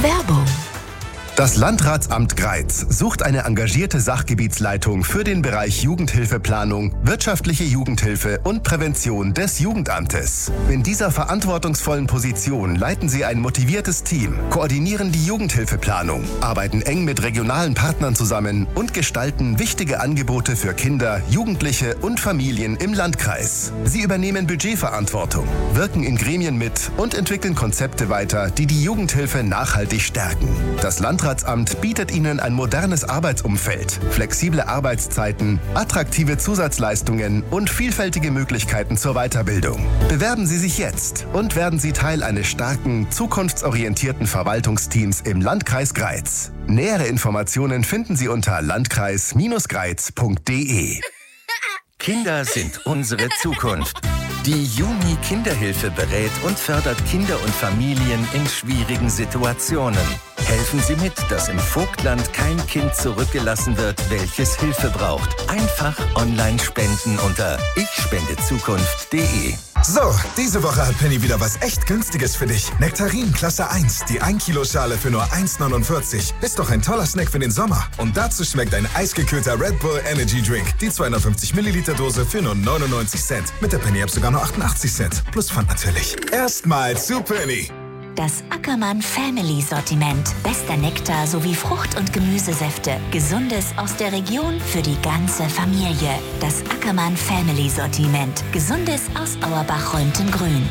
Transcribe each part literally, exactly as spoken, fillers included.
Werbung. Das Landratsamt Greiz sucht eine engagierte Sachgebietsleitung für den Bereich Jugendhilfeplanung, wirtschaftliche Jugendhilfe und Prävention des Jugendamtes. In dieser verantwortungsvollen Position leiten Sie ein motiviertes Team, koordinieren die Jugendhilfeplanung, arbeiten eng mit regionalen Partnern zusammen und gestalten wichtige Angebote für Kinder, Jugendliche und Familien im Landkreis. Sie übernehmen Budgetverantwortung, wirken in Gremien mit und entwickeln Konzepte weiter, die die Jugendhilfe nachhaltig stärken. Das Landratsamt bietet Ihnen ein modernes Arbeitsumfeld, flexible Arbeitszeiten, attraktive Zusatzleistungen und vielfältige Möglichkeiten zur Weiterbildung. Bewerben Sie sich jetzt und werden Sie Teil eines starken, zukunftsorientierten Verwaltungsteams im Landkreis Greiz. Nähere Informationen finden Sie unter landkreis greiz punkt de. Kinder sind unsere Zukunft. Die Juni Kinderhilfe berät und fördert Kinder und Familien in schwierigen Situationen. Helfen Sie mit, dass im Vogtland kein Kind zurückgelassen wird, welches Hilfe braucht. Einfach online spenden unter ich spende zukunft punkt de. So, diese Woche hat Penny wieder was echt Günstiges für dich. Nektarin Klasse eins, die ein Kilo Schale für nur eins neunundvierzig. Ist doch ein toller Snack für den Sommer. Und dazu schmeckt ein eisgekühlter Red Bull Energy Drink. Die zweihundertfünfzig Milliliter Dose für nur neunundneunzig Cent. Mit der Penny-App sogar nur achtundachtzig Cent. Plus Pfand natürlich. Erstmal zu Penny. Das Ackermann Family Sortiment. Bester Nektar sowie Frucht- und Gemüsesäfte. Gesundes aus der Region für die ganze Familie. Das Ackermann Family Sortiment. Gesundes aus Auerbach-Röntgengrün.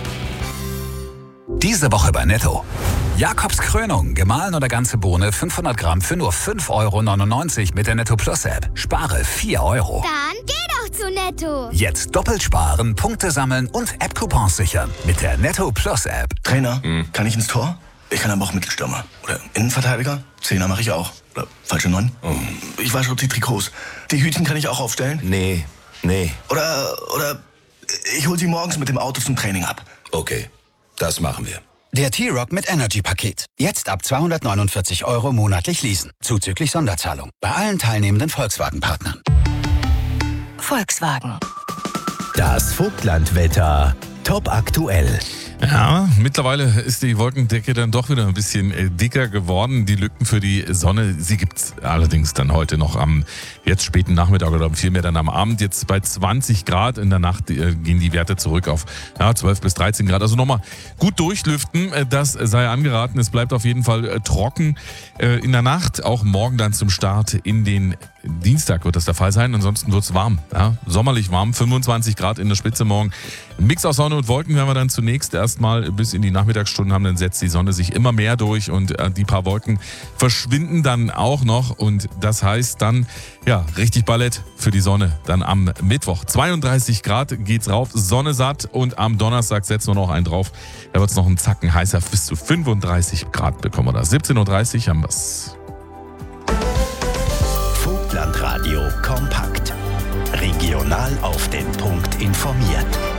Diese Woche bei Netto. Jakobs Krönung, gemahlen oder ganze Bohne, fünfhundert Gramm für nur fünf Euro neunundneunzig mit der Netto Plus App. Spare vier Euro. Dann geh doch zu Netto. Jetzt doppelt sparen, Punkte sammeln und App-Coupons sichern mit der Netto Plus App. Trainer, hm. kann ich ins Tor? Ich kann aber auch Mittelstürmer. Oder Innenverteidiger? Zehner mache ich auch. Oder falsche Neun? Oh. Ich wasche auch die Trikots. Die Hütchen kann ich auch aufstellen? Nee, nee. Oder, oder ich hole sie morgens mit dem Auto zum Training ab. Okay, das machen wir. Der T-Rock mit Energy-Paket. Jetzt ab zweihundertneunundvierzig Euro monatlich leasen. Zuzüglich Sonderzahlung. Bei allen teilnehmenden Volkswagen-Partnern. Volkswagen. Das Vogtlandwetter. Top aktuell. Ja, mittlerweile ist die Wolkendecke dann doch wieder ein bisschen äh, dicker geworden. Die Lücken für die Sonne, sie gibt's allerdings dann heute noch am jetzt späten Nachmittag oder vielmehr dann am Abend. Jetzt bei zwanzig Grad, in der Nacht äh, gehen die Werte zurück auf ja, zwölf bis dreizehn Grad. Also nochmal gut durchlüften, äh, das sei angeraten. Es bleibt auf jeden Fall äh, trocken äh, in der Nacht. Auch morgen dann zum Start in den Dienstag wird das der Fall sein. Ansonsten wird's warm, ja, sommerlich warm, fünfundzwanzig Grad in der Spitze morgen. Ein Mix aus Sonne und Wolken werden wir dann zunächst erstmal bis in die Nachmittagsstunden haben, dann setzt die Sonne sich immer mehr durch und äh, die paar Wolken verschwinden dann auch noch und das heißt dann, ja, richtig Ballett für die Sonne. Dann am Mittwoch zweiunddreißig Grad geht's rauf, Sonne satt und am Donnerstag setzen wir noch einen drauf. Da wird's noch einen Zacken heißer, bis zu fünfunddreißig Grad bekommen wir da. siebzehn Uhr dreißig haben wir's. Vogtlandradio kompakt. Regional auf den Punkt informiert.